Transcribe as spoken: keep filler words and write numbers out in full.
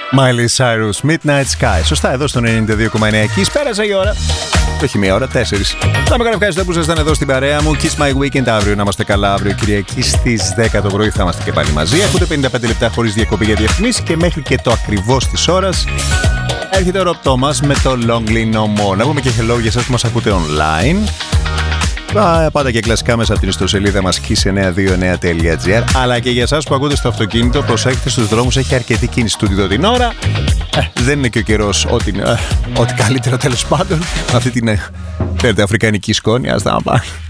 Miley Cyrus, Midnight Sky. Σωστά, εδώ στο ενενήντα δύο κόμμα εννέα Kiss. Πέρασε η ώρα. Όχι μία ώρα, τέσσερις. Θα με κάνω ευχαριστώ που ήσασταν εδώ στην παρέα μου. Kiss My Weekend αύριο. Να είμαστε καλά αύριο Κυριακή στις δέκα το πρωί. Θα είμαστε και πάλι μαζί. Ακούτε πενήντα πέντε λεπτά χωρίς διακοπή για διαφημίσεις και μέχρι και το ακριβώς της ώρας έρχεται ο Rob Thomas με το Lonely No More. Να πούμε και hello για εσάς που μας ακούτε online. Πάντα και κλασικά μέσα από την ιστοσελίδα μας kiss εννιά δύο εννιά τελεία τζι άρ. Αλλά και για εσάς που ακούτε στο αυτοκίνητο, προσέχετε στους δρόμους, έχει αρκετή κίνηση τούτη την ώρα. Ε, δεν είναι και ο καιρός ό,τι, ε, ό,τι καλύτερο τέλος πάντων. Αυτή την ε, αφρικανική σκόνη, ας τα πάμε.